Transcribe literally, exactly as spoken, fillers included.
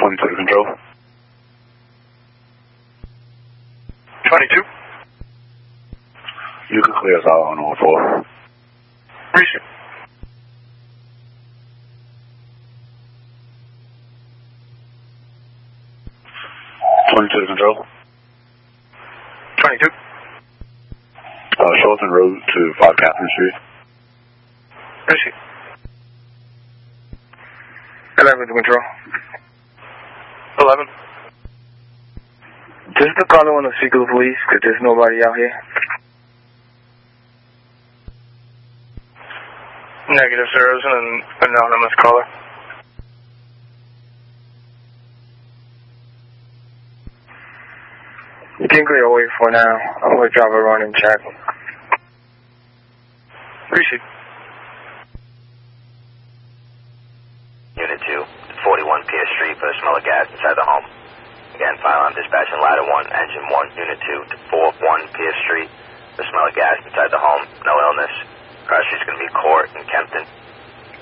twenty-two to control. twenty-two. You can clear us out on all four. Appreciate it. twenty-two to control. twenty-two. Uh, Shorten Road to five Catherine Street. Appreciate it. eleven to control. eleven. Does the caller want to speak to the police? Because there's nobody out here. Negative, sir. It was an anonymous caller. You can clear away for now. I'm going to drive around and check. Appreciate it. Unit two, forty-one Pierce Street for the smell of gas inside the home. Again, firearm dispatch in ladder one, engine one, unit two to four one Pierce Street for the smell of gas inside the home.